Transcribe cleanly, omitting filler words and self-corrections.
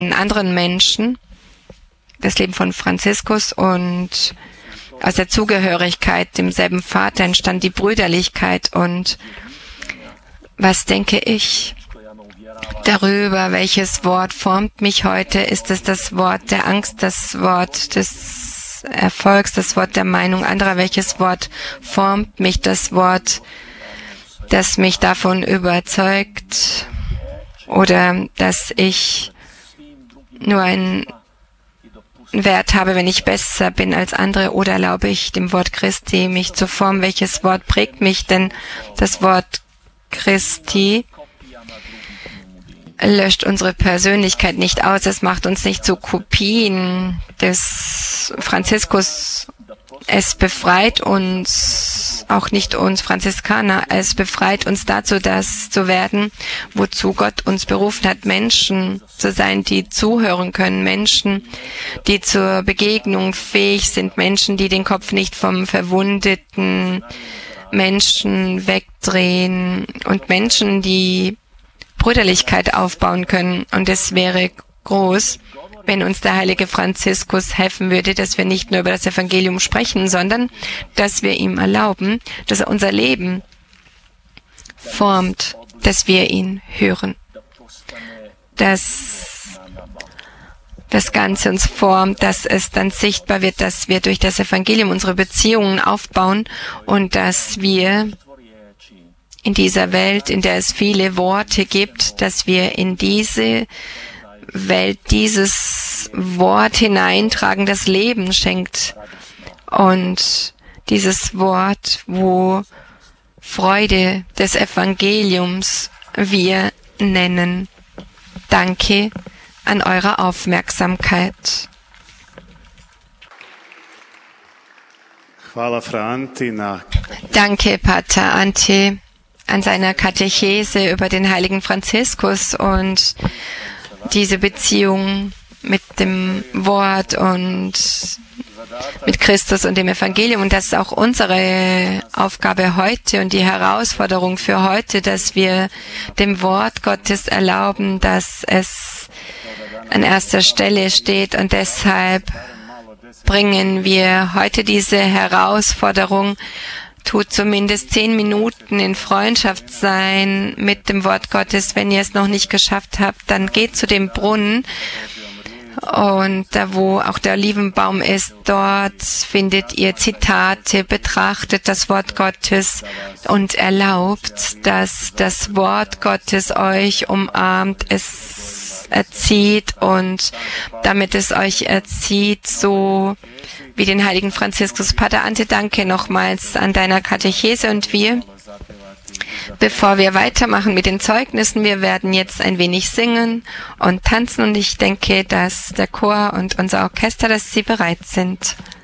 anderen Menschen, das Leben von Franziskus, und aus der Zugehörigkeit demselben Vater entstand die Brüderlichkeit. Und was denke ich darüber, welches Wort formt mich heute? Ist es das Wort der Angst, das Wort des Erfolgs, das Wort der Meinung anderer? Welches Wort formt mich? Das Wort, das mich davon überzeugt, oder dass ich nur einen Wert habe, wenn ich besser bin als andere? Oder erlaube ich dem Wort Christi, mich zu formen? Welches Wort prägt mich? Denn das Wort Christi löscht unsere Persönlichkeit nicht aus. Es macht uns nicht zu Kopien des Franziskus. Es befreit uns, auch nicht uns Franziskaner, es befreit uns dazu, das zu werden, wozu Gott uns berufen hat, Menschen zu sein, die zuhören können, Menschen, die zur Begegnung fähig sind, Menschen, die den Kopf nicht vom verwundeten Menschen wegdrehen, und Menschen, die Brüderlichkeit aufbauen können. Und es wäre groß, wenn uns der heilige Franziskus helfen würde, dass wir nicht nur über das Evangelium sprechen, sondern dass wir ihm erlauben, dass er unser Leben formt, dass wir ihn hören, dass das Ganze uns formt, dass es dann sichtbar wird, dass wir durch das Evangelium unsere Beziehungen aufbauen und dass wir in dieser Welt, in der es viele Worte gibt, dass wir in diese Welt dieses Wort hineintragen, das Leben schenkt. Und dieses Wort, wo Freude des Evangeliums wir nennen. Danke an eurer Aufmerksamkeit. Danke, Pater Ante, an seiner Katechese über den heiligen Franziskus und diese Beziehung mit dem Wort und mit Christus und dem Evangelium. Und das ist auch unsere Aufgabe heute und die Herausforderung für heute, dass wir dem Wort Gottes erlauben, dass es an erster Stelle steht. Und deshalb bringen wir heute diese Herausforderung: tut zumindest 10 Minuten in Freundschaft sein mit dem Wort Gottes. Wenn ihr es noch nicht geschafft habt, dann geht zu dem Brunnen. Und da, wo auch der Olivenbaum ist, dort findet ihr Zitate, betrachtet das Wort Gottes und erlaubt, dass das Wort Gottes euch umarmt, es erzieht, und damit es euch erzieht, so wie den heiligen Franziskus. Pater Ante, danke nochmals an deiner Katechese. Und wir, bevor wir weitermachen mit den Zeugnissen, wir werden jetzt ein wenig singen und tanzen, und ich denke, dass der Chor und unser Orchester, dass sie bereit sind.